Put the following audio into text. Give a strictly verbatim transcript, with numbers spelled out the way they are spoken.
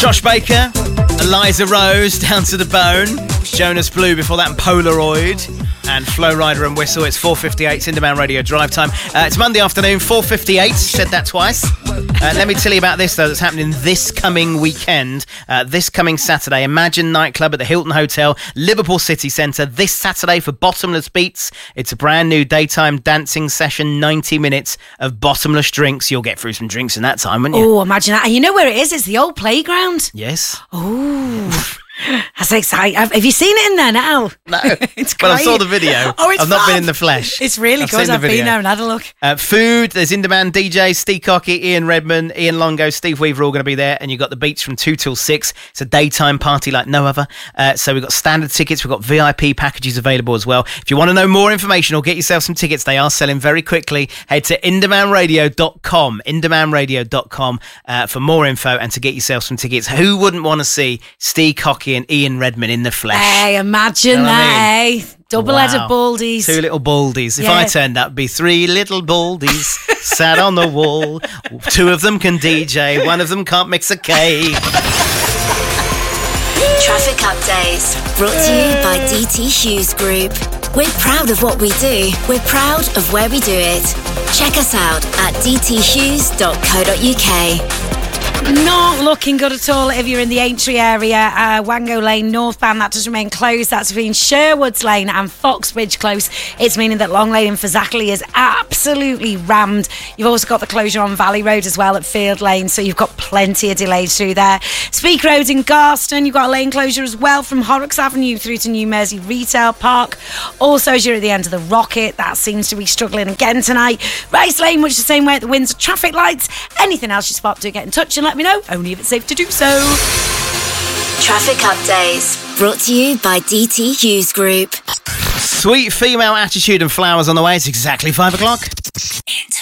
Josh Baker, Eliza Rose, Down to the Bone, Jonas Blue before that, and Polaroid, and Flow Rider and Whistle. It's four fifty-eight, it's Inderman Radio Drive Time. Uh, it's Monday afternoon, four fifty-eight, said that twice. Uh, let me tell you about this, though, that's happening this coming weekend, uh, this coming Saturday. Imagine Nightclub at the Hilton Hotel, Liverpool City Centre, this Saturday for Bottomless Beats. It's a brand new daytime dancing session, ninety minutes of bottomless drinks. You'll get through some drinks in that time, won't you? Oh, imagine that. And you know where it is? It's the old playground. Yes. Oh, that's exciting. Have you seen it in there now? No, it's but I saw the video. Oh, it's I've not fab. been in the flesh. It's really I've good. seen the I've video. been there and had a look. Uh, food, there's in-demand D Js, Steve Cocky, Ian Redmond, Ian Longo, Steve Weaver all going to be there, and you've got the beats from two till six. It's a daytime party like no other. Uh, so we've got standard tickets, we've got V I P packages available as well. If you want to know more information or get yourself some tickets, they are selling very quickly. Head to inderman radio dot com, inderman radio dot com uh, for more info and to get yourself some tickets. Who wouldn't want to see Steve Cocky and Ian Redmond in the flesh? Hey, imagine You know what that, I mean? eh? Double-headed Wow. baldies. Two little baldies. If Yeah. I turned up, it'd be three little baldies sat on the wall. Two of them can D J, one of them can't mix a cake. Traffic updates brought to you by D T Hughes Group. We're proud of what we do. We're proud of where we do it. Check us out at d t hughes dot co dot u k. Not looking good at all if you're in the Aintree area. Uh, Wango Lane northbound, that does remain closed. That's between Sherwoods Lane and Foxbridge Close. It's meaning that Long Lane for Zackley is absolutely rammed. You've also got the closure on Valley Road as well at Field Lane, so you've got plenty of delays through there. Speak Road in Garston, you've got a lane closure as well from Horrocks Avenue through to New Mersey Retail Park. Also, as you're at the end of the Rocket, that seems to be struggling again tonight. Rice Lane, much the same way at the Windsor traffic lights. Anything else you spot, do get in touch and let me know, only if it's safe to do so. Traffic updates brought to you by D T Hughes Group. Sweet female attitude and flowers on the way. It's exactly five o'clock.